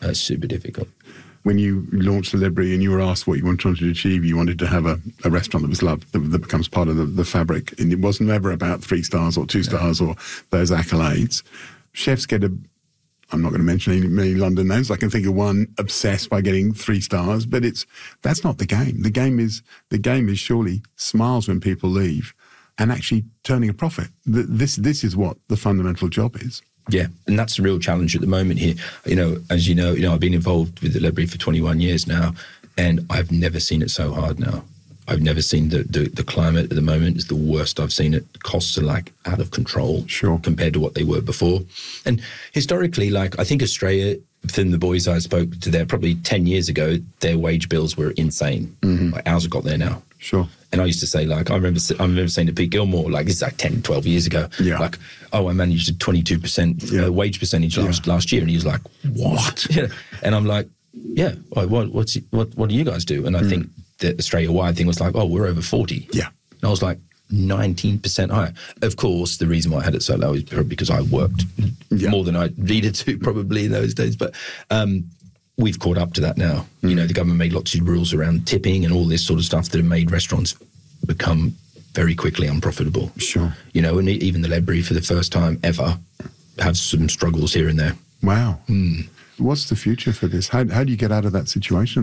super difficult. When you launched Ledbury and you were asked what you wanted to achieve, you wanted to have a restaurant that was loved, that becomes part of the fabric. And it wasn't ever about 3 stars or 2 stars or those accolades. Chefs get I'm not going to mention any many London names. I can think of one obsessed by getting 3 stars, but that's not the game. The game is surely smiles when people leave and actually turning a profit. This is what the fundamental job is. Yeah, and that's the real challenge at the moment here. As you know, I've been involved with the Ledbury for 21 years now, and I've never seen it so hard now. I've never seen the climate at the moment is the worst I've seen it. Costs are like out of control compared to what they were before. And historically, like I think Australia, from the boys I spoke to there probably 10 years ago, their wage bills were insane. Mm-hmm. Like ours have got there now. Sure. And I used to say, like, I remember saying to Pete Gilmore, like, this is like 10, 12 years ago. Yeah. Like, I managed a 22% wage percentage last year. And he was like, what? Yeah. And I'm like, yeah, what do you guys do? And I think the Australia-wide thing was like, we're over 40. Yeah. And I was like, 19% higher. Of course, the reason why I had it so low is probably because I worked more than I needed to probably in those days. But we've caught up to that now. The government made lots of rules around tipping and all this sort of stuff that have made restaurants become very quickly unprofitable. Sure. And even the Ledbury for the first time ever have some struggles here and there. Wow. What's the future for this? How do you get out of that situation?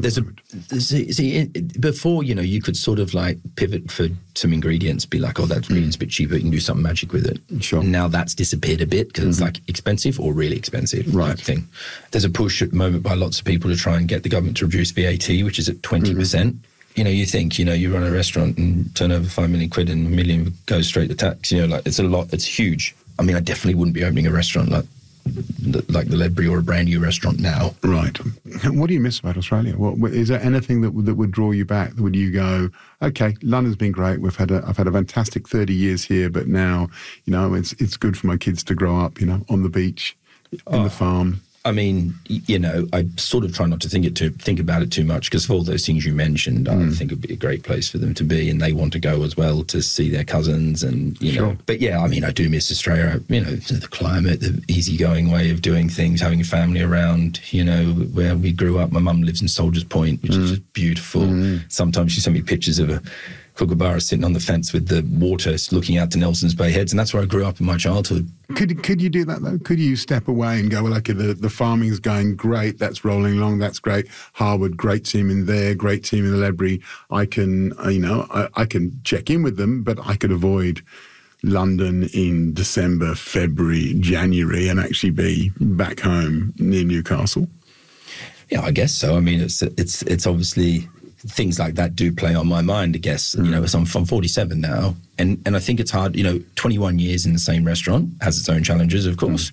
Before, you could sort of like pivot for some ingredients, be like, that ingredient's a bit cheaper, you can do something magic with it. Sure. Now that's disappeared a bit because it's like expensive or really expensive. Right. Thing. There's a push at the moment by lots of people to try and get the government to reduce VAT, which is at 20%. You think, you run a restaurant and turn over 5 million quid and $1 million goes straight to tax. It's a lot. It's huge. I mean, I definitely wouldn't be opening a restaurant like the Ledbury or a brand new restaurant now. Right. What do you miss about Australia? Is there anything that would draw you back? Would you go, okay, London's been great. I've had a fantastic 30 years here, but now, it's good for my kids to grow up, on the beach, in the farm. I mean, I sort of try not to think about it too much because of all those things you mentioned. I think it'd be a great place for them to be, and they want to go as well to see their cousins and know. But yeah, I mean, I do miss Australia. The climate, the easygoing way of doing things, having a family around. Where we grew up. My mum lives in Soldiers Point, which is just beautiful. Sometimes she sent me pictures of a kookaburra sitting on the fence with the water looking out to Nelson's Bay Heads, and that's where I grew up in my childhood. Could you do that though? Could you step away and go, well, okay, the farming's going great, that's rolling along, that's great. Harwood, great team in there, great team in the Ledbury. I can, I can check in with them, but I could avoid London in December, February, January, and actually be back home near Newcastle. Yeah, I guess so. I mean, it's obviously. Things like that do play on my mind, I guess. I'm 47 now, and I think it's hard. 21 years in the same restaurant has its own challenges, of course,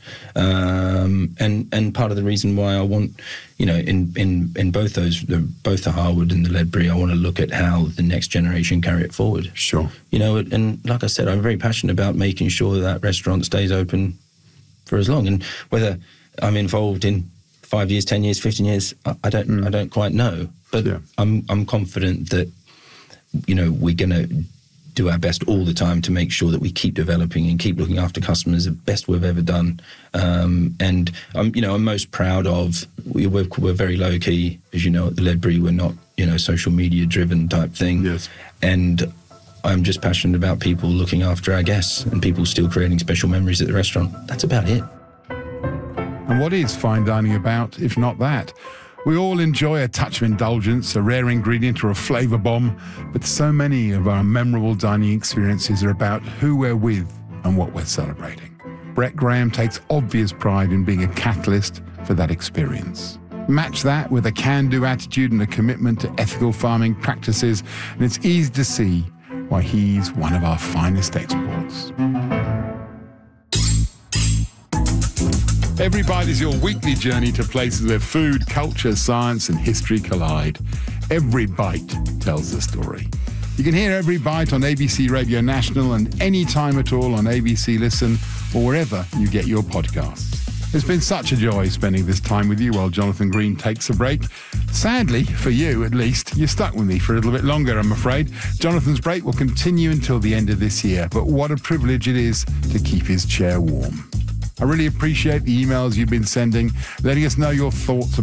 and part of the reason why I want, in both the Harwood and the Ledbury, I want to look at how the next generation carry it forward. Sure. And like I said, I'm very passionate about making sure that restaurant stays open for as long, and whether I'm involved in 5 years, 10 years, 15 years, I don't quite know. But I'm confident that, we're going to do our best all the time to make sure that we keep developing and keep looking after customers the best we've ever done. And I'm most proud of, we're very low key, as you know, at the Ledbury. We're not, social media driven type thing. Yes. And I'm just passionate about people looking after our guests and people still creating special memories at the restaurant. That's about it. And what is fine dining about, if not that? We all enjoy a touch of indulgence, a rare ingredient or a flavour bomb, but so many of our memorable dining experiences are about who we're with and what we're celebrating. Brett Graham takes obvious pride in being a catalyst for that experience. Match that with a can-do attitude and a commitment to ethical farming practices, and it's easy to see why he's one of our finest exports. Every Bite is your weekly journey to places where food, culture, science and history collide. Every Bite tells the story. You can hear Every Bite on ABC Radio National and any time at all on ABC Listen or wherever you get your podcasts. It's been such a joy spending this time with you while Jonathan Green takes a break. Sadly, for you at least, you're stuck with me for a little bit longer, I'm afraid. Jonathan's break will continue until the end of this year, but what a privilege it is to keep his chair warm. I really appreciate the emails you've been sending, letting us know your thoughts